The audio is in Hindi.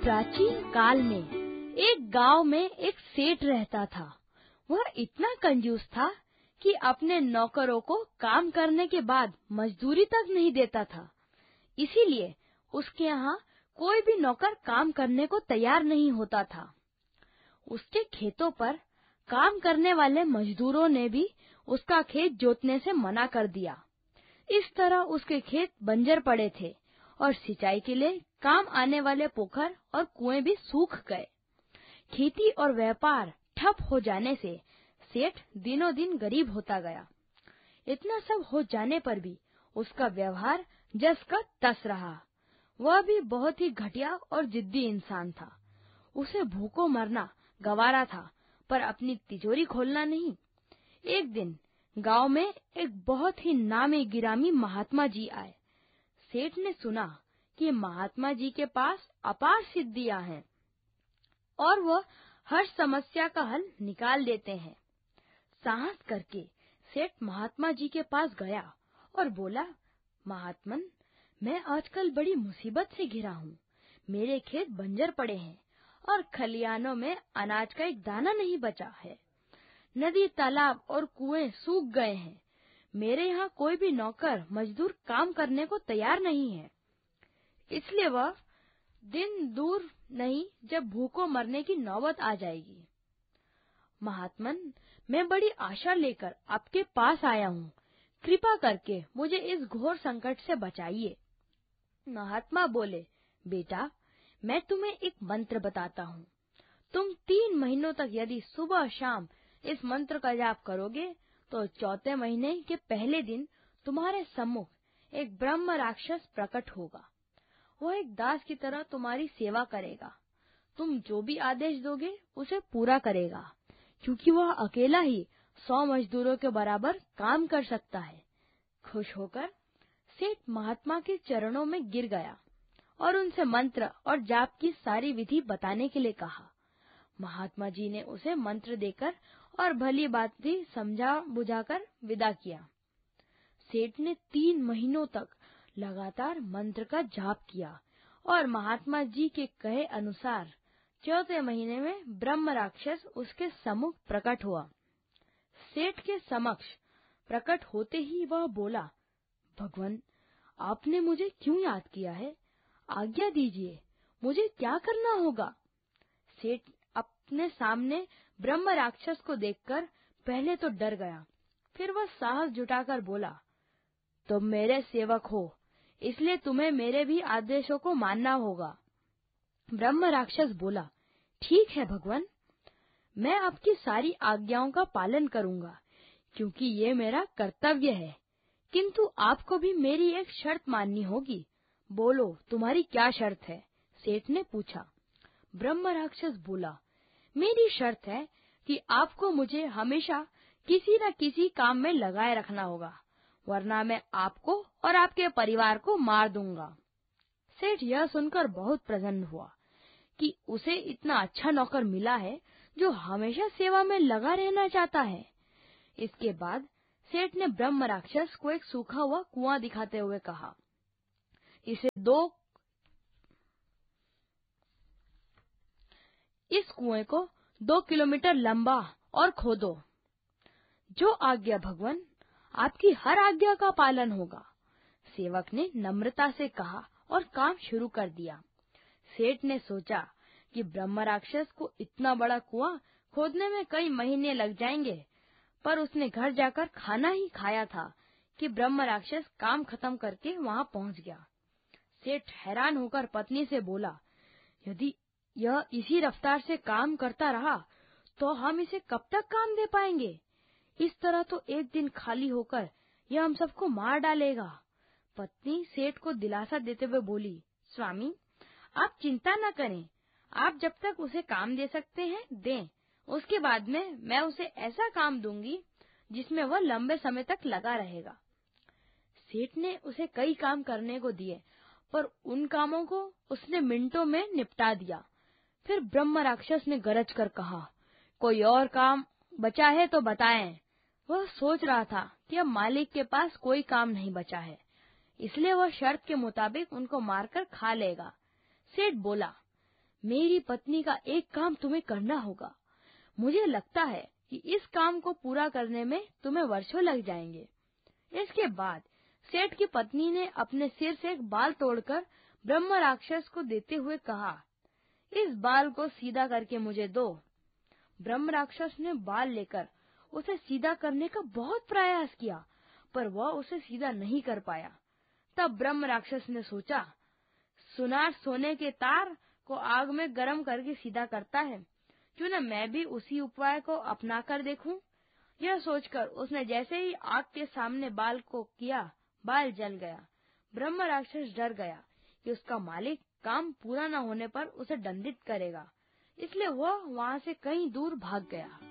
प्राचीन काल में एक गांव में एक सेठ रहता था। वह इतना कंजूस था कि अपने नौकरों को काम करने के बाद मजदूरी तक नहीं देता था। इसीलिए उसके यहाँ कोई भी नौकर काम करने को तैयार नहीं होता था। उसके खेतों पर काम करने वाले मजदूरों ने भी उसका खेत जोतने से मना कर दिया। इस तरह उसके खेत बंजर पड़े थे और सिंचाई के लिए काम आने वाले पोखर और कुएं भी सूख गए। खेती और व्यापार ठप हो जाने से सेठ दिनों दिन गरीब होता गया। इतना सब हो जाने पर भी उसका व्यवहार जस का तस रहा। वह भी बहुत ही घटिया और जिद्दी इंसान था। उसे भूखों मरना गवारा था, पर अपनी तिजोरी खोलना नहीं। एक दिन गांव में एक बहुत ही नामी गिरामी महात्मा जी आए। सेठ ने सुना कि महात्मा जी के पास अपार सिद्धियां हैं और वह हर समस्या का हल निकाल देते हैं। साहस करके सेठ महात्मा जी के पास गया और बोला, महात्मन, मैं आजकल बड़ी मुसीबत से घिरा हूँ। मेरे खेत बंजर पड़े हैं और खलियानों में अनाज का एक दाना नहीं बचा है। नदी, तालाब और कुएं सूख गए हैं। मेरे यहाँ कोई भी नौकर मजदूर काम करने को तैयार नहीं है। इसलिए वह दिन दूर नहीं जब भूखों मरने की नौबत आ जाएगी। महात्मन, मैं बड़ी आशा लेकर आपके पास आया हूँ। कृपा करके मुझे इस घोर संकट से बचाइए। महात्मा बोले, बेटा, मैं तुम्हें एक मंत्र बताता हूँ। तुम 3 महीनों तक यदि सुबह शाम इस मंत्र का जाप करोगे तो चौथे महीने के पहले दिन तुम्हारे सम्मुख एक ब्रह्म राक्षस प्रकट होगा। वह एक दास की तरह तुम्हारी सेवा करेगा। तुम जो भी आदेश दोगे उसे पूरा करेगा, क्योंकि वह अकेला ही 100 मजदूरों के बराबर काम कर सकता है। खुश होकर सेठ महात्मा के चरणों में गिर गया और उनसे मंत्र और जाप की सारी विधि बताने के लिए कहा। महात्मा जी ने उसे मंत्र देकर और भली बात समझा बुझाकर विदा किया। सेठ ने 3 महीनों तक लगातार मंत्र का जाप किया और महात्मा जी के कहे अनुसार चौथे महीने में ब्रह्म राक्षस उसके सम्मुख प्रकट हुआ। सेठ के समक्ष प्रकट होते ही वह बोला, भगवान, आपने मुझे क्यों याद किया है? आज्ञा दीजिए, मुझे क्या करना होगा? सेठ अपने सामने ब्रह्म राक्षस को देखकर पहले तो डर गया, फिर वह साहस जुटाकर बोला, तुम मेरे सेवक हो, इसलिए तुम्हें मेरे भी आदेशों को मानना होगा। ब्रह्म राक्षस बोला, ठीक है भगवान, मैं आपकी सारी आज्ञाओं का पालन करूंगा, क्योंकि ये मेरा कर्तव्य है। किंतु आपको भी मेरी एक शर्त माननी होगी। बोलो, तुम्हारी क्या शर्त है? सेठ ने पूछा। ब्रह्म राक्षस बोला, मेरी शर्त है कि आपको मुझे हमेशा किसी न किसी काम में लगाए रखना होगा, वरना मैं आपको और आपके परिवार को मार दूंगा। सेठ यह सुनकर बहुत प्रसन्न हुआ कि उसे इतना अच्छा नौकर मिला है जो हमेशा सेवा में लगा रहना चाहता है। इसके बाद सेठ ने ब्रह्म राक्षस को एक सूखा हुआ कुआं दिखाते हुए कहा, इस कुएं को 2 किलोमीटर लंबा और खोदो। जो आज्ञा भगवान, आपकी हर आज्ञा का पालन होगा। सेवक ने नम्रता से कहा और काम शुरू कर दिया। सेठ ने सोचा कि ब्रह्म राक्षस को इतना बड़ा कुआं खोदने में कई महीने लग जाएंगे, पर उसने घर जाकर खाना ही खाया था कि ब्रह्म राक्षस काम खत्म करके वहां पहुंच गया। सेठ हैरान होकर पत्नी से बोला, यदि यह इसी रफ्तार से काम करता रहा तो हम इसे कब तक काम दे पाएंगे? इस तरह तो एक दिन खाली होकर यह हम सबको मार डालेगा। पत्नी सेठ को दिलासा देते हुए बोली, स्वामी, आप चिंता न करें, आप जब तक उसे काम दे सकते हैं दें, उसके बाद में मैं उसे ऐसा काम दूंगी जिसमें वह लंबे समय तक लगा रहेगा। सेठ ने उसे कई काम करने को दिए, पर उन कामों को उसने मिनटों में निपटा दिया। फिर ब्रह्म राक्षस ने गरज कर कहा, कोई और काम बचा है तो बताएं। वह सोच रहा था कि अब मालिक के पास कोई काम नहीं बचा है, इसलिए वह शर्त के मुताबिक उनको मारकर खा लेगा। सेठ बोला, मेरी पत्नी का एक काम तुम्हें करना होगा। मुझे लगता है कि इस काम को पूरा करने में तुम्हें वर्षों लग जाएंगे। इसके बाद सेठ की पत्नी ने अपने सिर से एक बाल तोड़कर ब्रह्म राक्षस को देते हुए कहा, इस बाल को सीधा करके मुझे दो। ब्रह्म राक्षस ने बाल लेकर उसे सीधा करने का बहुत प्रयास किया, पर वह उसे सीधा नहीं कर पाया। तब ब्रह्म राक्षस ने सोचा, सुनार सोने के तार को आग में गर्म करके सीधा करता है, क्यों न मैं भी उसी उपाय को अपना कर देखूं। यह सोचकर उसने जैसे ही आग के सामने बाल को किया, बाल जल गया। ब्रह्म राक्षस डर गया कि उसका मालिक काम पूरा न होने पर उसे दंडित करेगा, इसलिए वह वहां से कहीं दूर भाग गया।